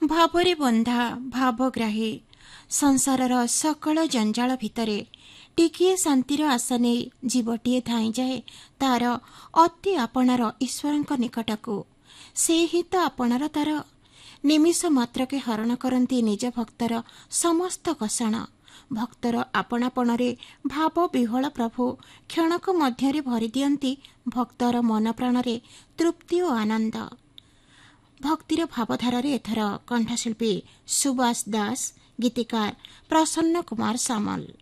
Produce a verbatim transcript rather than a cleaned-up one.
ଭାବରେ ବନ୍ଧା ଭାବଗ୍ରାହୀ ସଂସାରର ସକଳ ଜଞ୍ଜାଳ ଭିତରେ ଟିକିଏ ଶାନ୍ତିର ଆଶା ନେଇ ଜୀବଟିଏ ଧାଇଁଯାଏ ତାର ଅତି ଆପଣାର ଈଶ୍ୱରଙ୍କ ନିକଟକୁ। ସେ ହିଁ ତ ଆପଣାର ତାର। ନିମିଷ ମାତ୍ରକେ ହରଣ କରନ୍ତି ନିଜ ଭକ୍ତର ସମସ୍ତ କଷଣ। ଭକ୍ତର ଆପଣାପଣରେ ଭାବ ବିହ୍ୱଳ ପ୍ରଭୁ କ୍ଷଣକ ମଧ୍ୟରେ ଭରିଦିଅନ୍ତି ଭକ୍ତର ମନ ପ୍ରାଣରେ ତୃପ୍ତି ଓ ଆନନ୍ଦ। ଭକ୍ତିର ଭାବଧାରାରେ ଏଥର କଣ୍ଠଶିଳ୍ପୀ ସୁବାସ ଦାସ, ଗୀତିକାର ପ୍ରସନ୍ନ କୁମାର ସାମଲ।